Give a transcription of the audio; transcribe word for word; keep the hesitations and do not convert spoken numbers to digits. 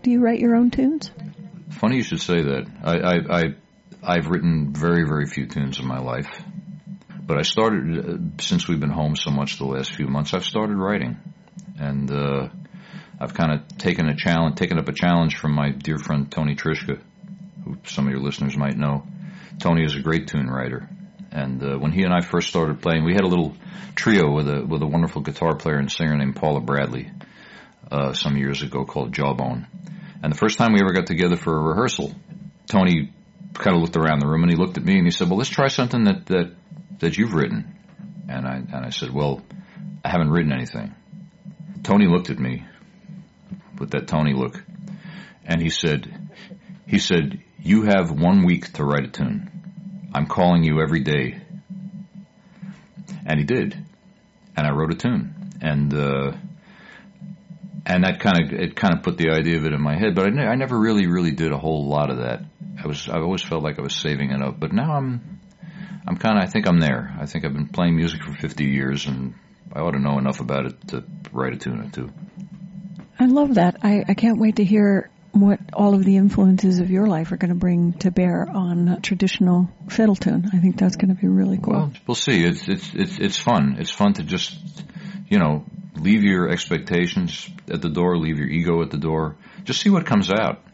Do you write your own tunes? Funny you should say that. I, I, I, I've written very, very few tunes in my life. But I started, uh, since we've been home so much the last few months, I've started writing. And uh, I've kind of taken a challenge, taken up a challenge from my dear friend Tony Trischka, who some of your listeners might know. Tony is a great tune writer. And uh, when he and I first started playing, we had a little trio with a with a wonderful guitar player and singer named Paula Bradley uh, some years ago called Jawbone. And the first time we ever got together for a rehearsal, Tony kind of looked around the room and he looked at me and he said, "Well, let's try something that that, that you've written." And I and I said, "Well, I haven't written anything." Tony looked at me with that Tony look, and he said, he said, "You have one week to write a tune. I'm calling you every day." And he did. And I wrote a tune. And uh, and that kind of it kind of put the idea of it in my head. But I, ne- I never really, really did a whole lot of that. I was I always felt like I was saving it up. But now I'm I'm kind of I think I'm there. I think I've been playing music for fifty years, and I ought to know enough about it to write a tune or two. I love that. I, I can't wait to hear what all of the influences of your life are going to bring to bear on a traditional fiddle tune. I think that's going to be really cool. Well, we'll see. It's it's it's it's fun. It's fun to just, you know, leave your expectations at the door, leave your ego at the door. Just see what comes out.